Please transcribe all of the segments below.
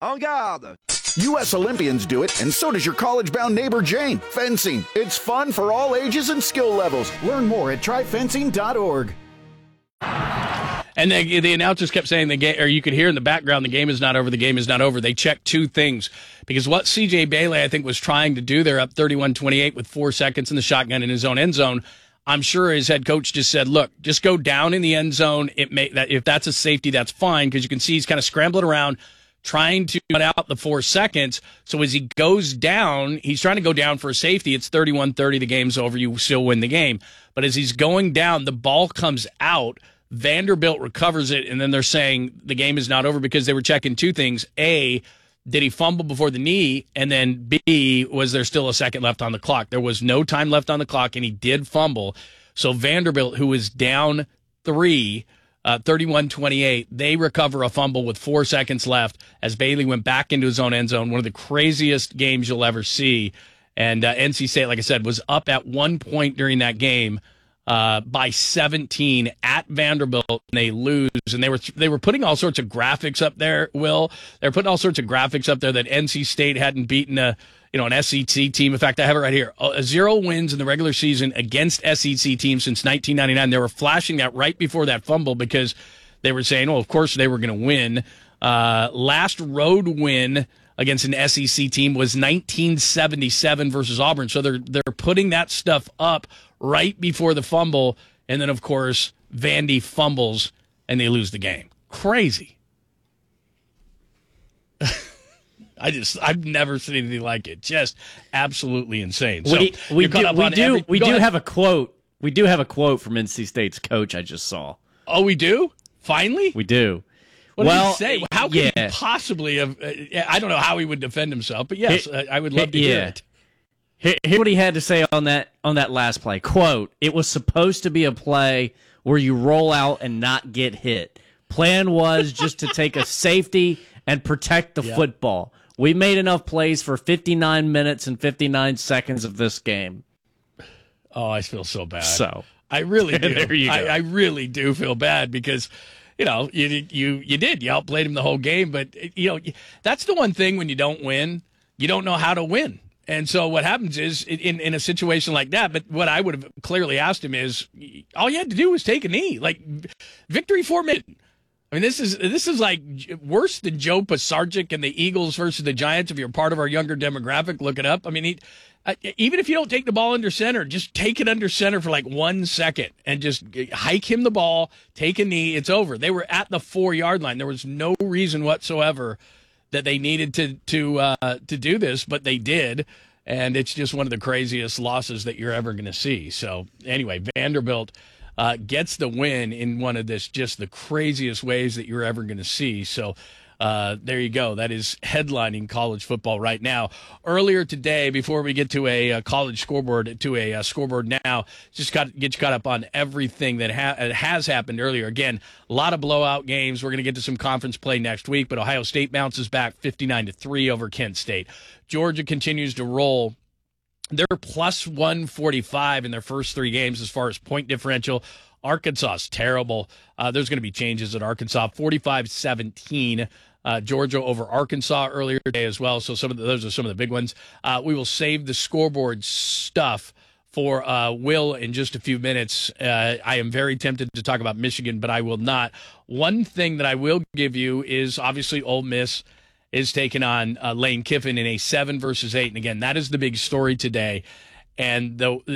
En garde! U.S. Olympians do it, and so does your college-bound neighbor Jane. Fencing. It's fun for all ages and skill levels. Learn more at tryfencing.org. And the announcers kept saying the game, or you could hear in the background, the game is not over, the game is not over. They checked two things. Because what C.J. Bailey, I think, was trying to do there up 31-28 with 4 seconds in the shotgun in his own end zone, I'm sure his head coach just said, look, just go down in the end zone. If that's a safety, that's fine, because you can see he's kind of scrambling around, trying to cut out the 4 seconds. So as he goes down, he's trying to go down for a safety. It's 31-30. The game's over. You still win the game. But as he's going down, the ball comes out. Vanderbilt recovers it, and then they're saying the game is not over because they were checking two things. A, did he fumble before the knee? And then B, was there still a second left on the clock? There was no time left on the clock, and he did fumble. So Vanderbilt, who was down 3, 31-28, they recover a fumble with 4 seconds left as Bailey went back into his own end zone. One of the craziest games you'll ever see. And NC State, like I said, was up at one point during that game by 17 at Vanderbilt, and they lose. And they were putting all sorts of graphics up there, Will. They were putting all sorts of graphics up there that NC State hadn't beaten an SEC team. In fact, I have it right here. 0 wins in the regular season against SEC teams since 1999. They were flashing that right before that fumble because they were saying, of course they were going to win. Last road win against an SEC team was 1977 versus Auburn. So they're putting that stuff up right before the fumble, and then, of course, Vandy fumbles, and they lose the game. Crazy. I've never seen anything like it. Just absolutely insane. We do have a quote. We do have a quote from NC State's coach I just saw. Oh, we do? Finally? We do. What did he say? How could he possibly have? I don't know how he would defend himself, but yes, I would love to hear it. Here's what he had to say on that last play. Quote, "It was supposed to be a play where you roll out and not get hit. Plan was just to take a safety and protect the football. We made enough plays for 59 minutes and 59 seconds of this game." Oh, I feel so bad. So I really do. There you go. I really do feel bad because you outplayed him the whole game, but that's the one thing when you don't win, you don't know how to win. And so what happens is in a situation like that, but what I would have clearly asked him is all you had to do was take a knee, like victory forfeit. I mean, this is like worse than Joe Pisarcik and the Eagles versus the Giants. If you're part of our younger demographic, look it up. I mean, even if you don't take the ball under center, just take it under center for like 1 second and just hike him the ball, take a knee. It's over. They were at the 4-yard line. There was no reason whatsoever that they needed to do this, but they did, and it's just one of the craziest losses that you're ever going to see. So anyway, Vanderbilt gets the win in one of just the craziest ways that you're ever going to see. So there you go. That is headlining college football right now. Earlier today, before we get to a college scoreboard, scoreboard now, just get you caught up on everything that has happened earlier. Again, a lot of blowout games. We're going to get to some conference play next week, but Ohio State bounces back 59-3 over Kent State. Georgia continues to roll. They're plus 145 in their first 3 games as far as point differential. Arkansas is terrible. There's going to be changes at Arkansas. 45-17. Georgia over Arkansas earlier today as well. So those are some of the big ones. We will save the scoreboard stuff for Will in just a few minutes. I am very tempted to talk about Michigan, but I will not. One thing that I will give you is obviously Ole Miss is taking on Lane Kiffin in a 7-8. And again, that is the big story today. And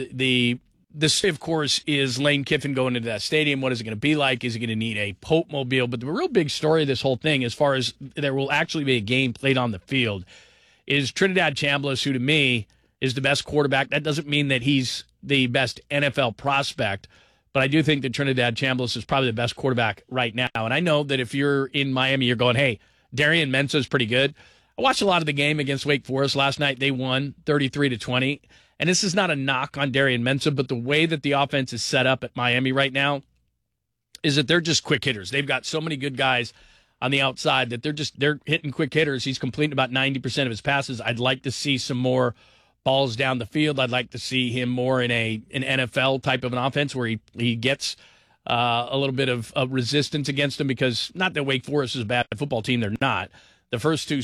this, of course, is Lane Kiffin going into that stadium. What is it going to be like? Is he going to need a Pope Mobile? But the real big story of this whole thing, as far as there will actually be a game played on the field, is Trinidad Chambliss, who to me is the best quarterback. That doesn't mean that he's the best NFL prospect, but I do think that Trinidad Chambliss is probably the best quarterback right now. And I know that if you're in Miami, you're going, hey, Darian Mensah is pretty good. I watched a lot of the game against Wake Forest last night. They won 33-20. And this is not a knock on Darian Mensah, but the way that the offense is set up at Miami right now is that they're just quick hitters. They've got so many good guys on the outside that they're hitting quick hitters. He's completing about 90% of his passes. I'd like to see some more balls down the field. I'd like to see him more in an NFL type of an offense where he gets a little bit of resistance against him, because not that Wake Forest is a bad football team. They're not. The first 2